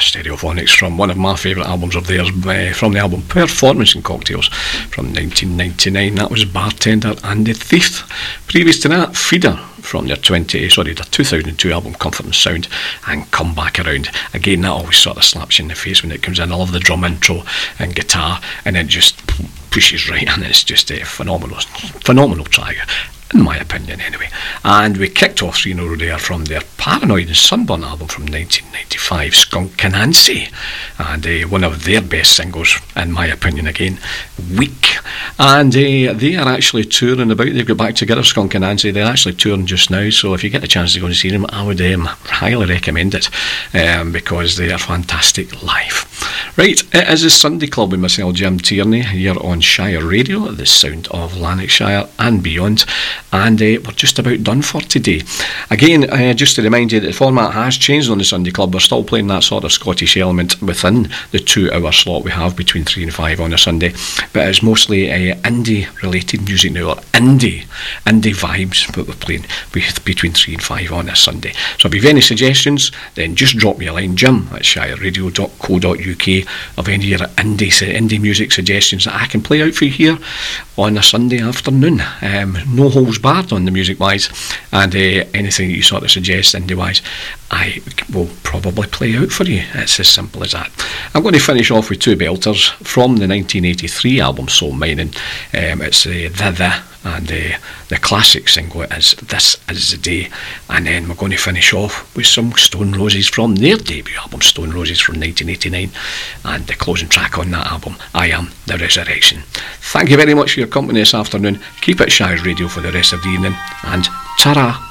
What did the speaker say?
Stereophonics from one of my favourite albums of theirs, from the album Performance and Cocktails from 1999. That was Bartender and the Thief. Previous to that, Feeder from their 2002 album Comfort and Sound, and Come Back Around. Again, that always sort of slaps you in the face when it comes in. I love the drum intro and guitar, and it just pushes right in. It's just a phenomenal track, in my opinion anyway. And we kicked off 3 in a row there from their Paranoid and Sunburn album from 1995, Skunk Anansie, and one of their best singles, in my opinion again, Weak. And they are actually touring about. They've got back together, Skunk Anansie. They're actually touring just now, so if you get the chance to go and see them, I would highly recommend it, because they are fantastic live. Right, it is a Sunday Club with myself, Jim Tierney, here on Shire Radio, the sound of Lanarkshire and beyond. And we're just about done for today. Again, just to remind you that the format has changed on the Sunday Club. We're still playing that sort of Scottish element within the 2-hour slot we have between 3 and 5 on a Sunday, but it's mostly indie related music now, or indie vibes that we're playing between 3 and 5 on a Sunday. So if you have any suggestions, then just drop me a line, jim@shireradio.co.uk, of any of your indie music suggestions that I can play out for you here on a Sunday afternoon. No holes barred on the music wise, and anything you sort of suggest indie wise, I will probably play out for you. It's as simple as that. I'm going to finish off with 2 belters from the 1983 album Soul Mining. It's the and the classic single is This Is The Day, and then we're going to finish off with some Stone Roses from their debut album Stone Roses from 1989, and the closing track on that album, I Am The Resurrection. Thank you very much for your company this afternoon. Keep it Shires Radio for the rest of the evening, and ta-ra.